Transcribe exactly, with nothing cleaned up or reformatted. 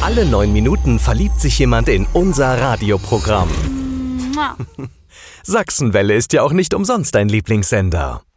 Alle neun Minuten verliebt sich jemand in unser Radioprogramm. Sachsenwelle ist ja auch nicht umsonst dein Lieblingssender.